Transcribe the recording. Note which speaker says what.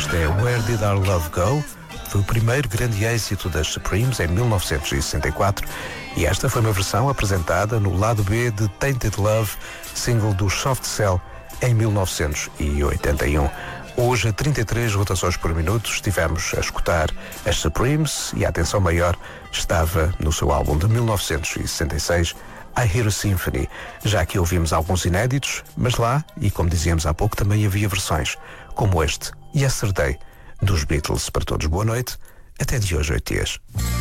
Speaker 1: Este é Where Did Our Love Go? Foi o primeiro grande êxito das Supremes em 1964 e esta foi uma versão apresentada no lado B de Tainted Love, single do Soft Cell, em 1981. Hoje, a 33 rotações por minuto, estivemos a escutar as Supremes e a atenção maior estava no seu álbum de 1966, I Hear a Symphony. Já que ouvimos alguns inéditos, mas lá, e como dizíamos há pouco, também havia versões, como este, Yesterday, dos Beatles. Para todos, boa noite. Até de hoje, 8 dias.